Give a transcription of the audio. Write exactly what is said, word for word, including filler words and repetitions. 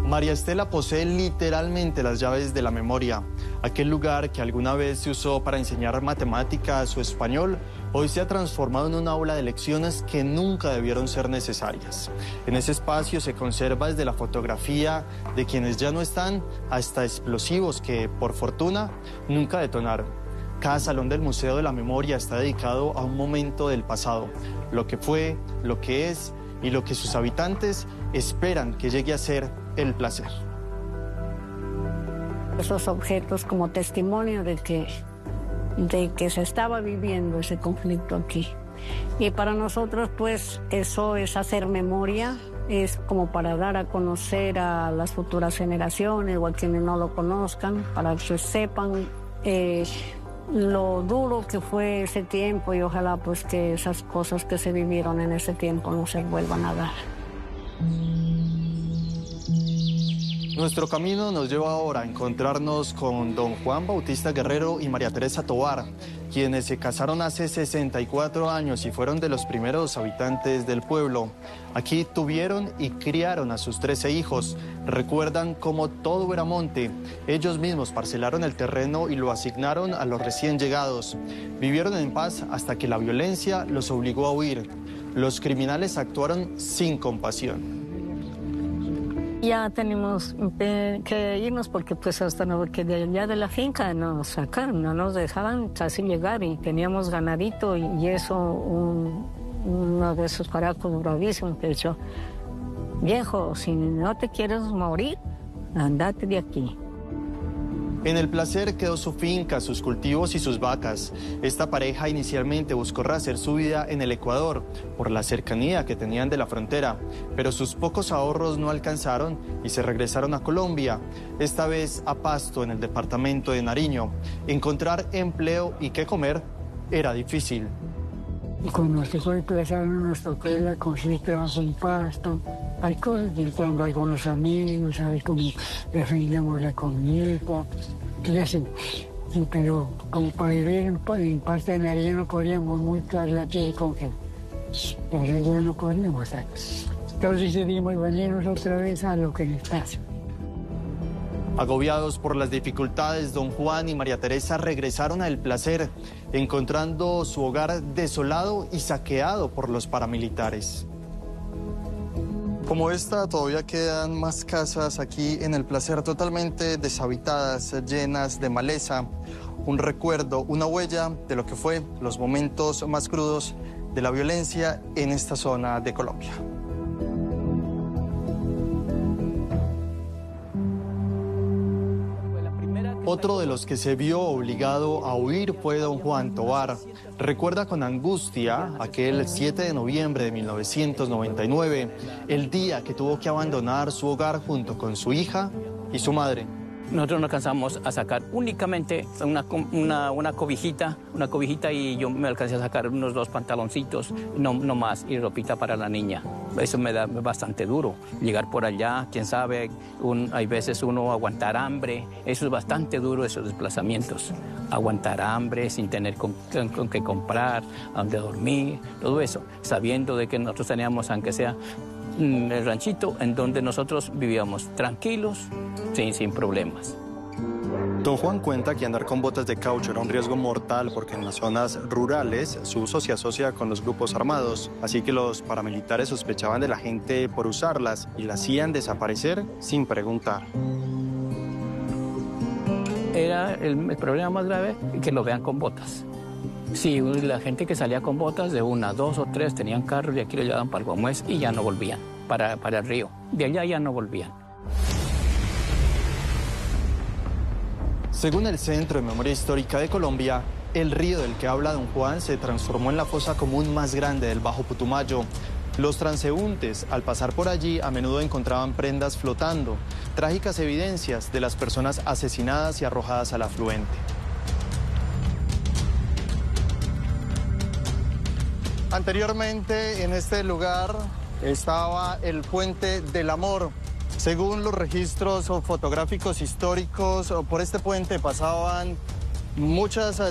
María Estela posee literalmente las llaves de la memoria. Aquel lugar que alguna vez se usó para enseñar matemáticas o español, hoy se ha transformado en un aula de lecciones que nunca debieron ser necesarias. En ese espacio se conserva desde la fotografía de quienes ya no están hasta explosivos que, por fortuna, nunca detonaron. Cada salón del Museo de la Memoria está dedicado a un momento del pasado, lo que fue, lo que es y lo que sus habitantes esperan que llegue a ser el placer. Esos objetos como testimonio de que, de que se estaba viviendo ese conflicto aquí. Y para nosotros, pues, eso es hacer memoria, es como para dar a conocer a las futuras generaciones o a quienes no lo conozcan, para que sepan eh, lo duro que fue ese tiempo y ojalá pues que esas cosas que se vivieron en ese tiempo no se vuelvan a dar. Nuestro camino nos lleva ahora a encontrarnos con don Juan Bautista Guerrero y María Teresa Tovar, quienes se casaron hace sesenta y cuatro años y fueron de los primeros habitantes del pueblo. Aquí tuvieron y criaron a sus trece hijos. Recuerdan cómo todo era monte. Ellos mismos parcelaron el terreno y lo asignaron a los recién llegados. Vivieron en paz hasta que la violencia los obligó a huir. Los criminales actuaron sin compasión. Ya tenemos que irnos porque pues hasta no, que de allá de la finca nos sacaron, no nos dejaban casi llegar y teníamos ganadito y, y eso, un, uno de esos caracos bravísimos que dijo, viejo, si no te quieres morir, andate de aquí. En el placer quedó su finca, sus cultivos y sus vacas. Esta pareja inicialmente buscó rehacer su vida en el Ecuador por la cercanía que tenían de la frontera, pero sus pocos ahorros no alcanzaron y se regresaron a Colombia, esta vez a Pasto, en el departamento de Nariño. Encontrar empleo y qué comer era difícil. Y cuando se fue empezaron nos tocó la cosita bajo el pasto. Hay cosas de cuando hay con los amigos, ¿sabes? Como defendemos la comida, ¿qué hacen? Sí, pero como para vivir en, en parte de Nariño no podíamos muy tarde aquí con que pero ya no podíamos. ¿Sabes? Entonces decidimos venirnos otra vez a lo que nos pasa. Agobiados por las dificultades, don Juan y María Teresa regresaron a El Placer, encontrando su hogar desolado y saqueado por los paramilitares. Como esta, todavía quedan más casas aquí en El Placer totalmente deshabitadas, llenas de maleza. Un recuerdo, una huella de lo que fue los momentos más crudos de la violencia en esta zona de Colombia. Otro de los que se vio obligado a huir fue don Juan Tovar. Recuerda con angustia aquel siete de noviembre de mil novecientos noventa y nueve, el día que tuvo que abandonar su hogar junto con su hija y su madre. Nosotros nos alcanzamos a sacar únicamente una, una, una cobijita, una cobijita y yo me alcancé a sacar unos dos pantaloncitos, no, no más, y ropita para la niña. Eso me da bastante duro, llegar por allá, quién sabe, un, hay veces uno aguantar hambre, eso es bastante duro, esos desplazamientos. Aguantar hambre sin tener con, con, con qué comprar, a dónde dormir, todo eso, sabiendo de que nosotros teníamos, aunque sea el ranchito en donde nosotros vivíamos tranquilos, sin, sin problemas. Don Juan cuenta que andar con botas de caucho era un riesgo mortal porque en las zonas rurales su uso se asocia con los grupos armados, así que los paramilitares sospechaban de la gente por usarlas y la hacían desaparecer sin preguntar. Era el, el problema más grave que lo vean con botas. Sí, la gente que salía con botas de una, dos o tres tenían carros y aquí lo llevaban para el Guamués y ya no volvían, para, para el río. De allá ya no volvían. Según el Centro de Memoria Histórica de Colombia, el río del que habla don Juan se transformó en la fosa común más grande del Bajo Putumayo. Los transeúntes, al pasar por allí, a menudo encontraban prendas flotando, trágicas evidencias de las personas asesinadas y arrojadas al afluente. Anteriormente, en este lugar estaba el Puente del Amor. Según los registros fotográficos históricos, por este puente pasaban muchas